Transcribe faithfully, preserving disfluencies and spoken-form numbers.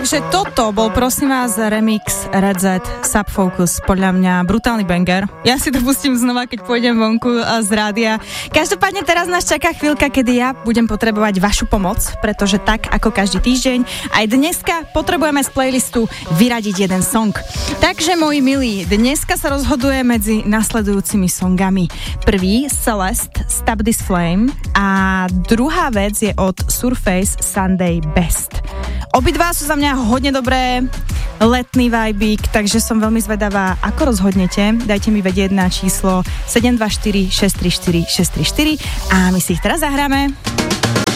Takže toto bol prosím vás remix Red Z Subfocus, podľa mňa brutálny banger. Ja si to pustím znova, keď pôjdem vonku z rádia. Každopádne teraz nás čaká chvíľka, kedy ja budem potrebovať vašu pomoc, pretože tak ako každý týždeň, aj dneska potrebujeme z playlistu vyradiť jeden song. Takže moji milí, dneska sa rozhoduje medzi nasledujúcimi songami. Prvý Celeste Stop This Flame a druhá vec je od Surface Sunday Best. Obidva sú za mňa hodne dobré, letný vibík, takže som veľmi zvedavá, ako rozhodnete. Dajte mi vedieť na číslo sedem dva štyri šesť tri štyri šesť tri štyri a my si ich teraz zahráme.